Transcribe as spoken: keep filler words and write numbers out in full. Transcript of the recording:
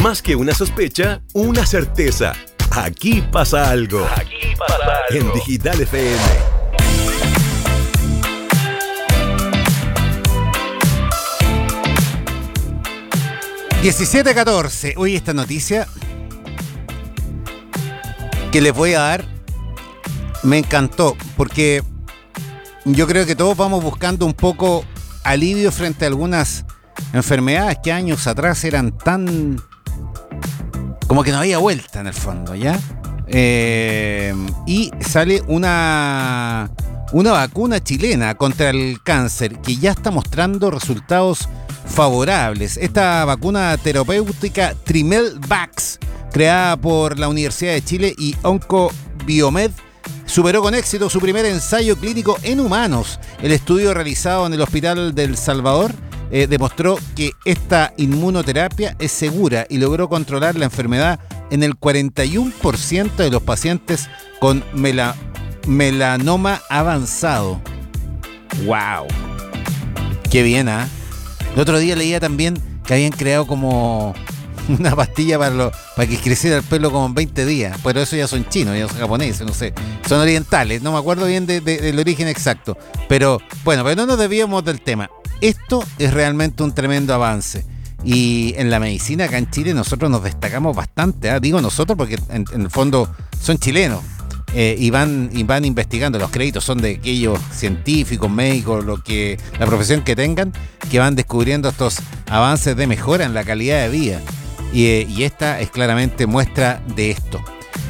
Más que una sospecha, una certeza. Aquí pasa algo. Aquí pasa algo. En Digital F M. diecisiete catorce. Hoy esta noticia que les voy a dar me encantó, porque yo creo que todos vamos buscando un poco alivio frente a algunas enfermedades que años atrás eran tan... como que no había vuelta en el fondo, ¿ya? Eh, y sale una, una vacuna chilena contra el cáncer que ya está mostrando resultados favorables. Esta vacuna terapéutica Trimelvax, creada por la Universidad de Chile y OncoBiomed, superó con éxito su primer ensayo clínico en humanos. El estudio realizado en el Hospital del Salvador eh, demostró que esta inmunoterapia es segura y logró controlar la enfermedad en el cuarenta y uno por ciento de los pacientes con mela, melanoma avanzado. ¡Wow! ¡Qué bien, ah! ¿eh? El otro día leía también que habían creado como una pastilla para, lo, para que creciera el pelo como en veinte días. Pero eso ya son chinos, ya son japoneses, no sé. Son orientales, no me acuerdo bien de, de, del origen exacto. Pero bueno, pero no nos desviemos del tema. Esto es realmente un tremendo avance. Y en la medicina acá en Chile nosotros nos destacamos bastante. ¿eh? Digo nosotros porque en, en el fondo son chilenos. Eh, y, van, y van investigando, los créditos son de aquellos científicos, médicos, lo que la profesión que tengan, que van descubriendo estos avances de mejora en la calidad de vida. Y, eh, y esta es claramente muestra de esto.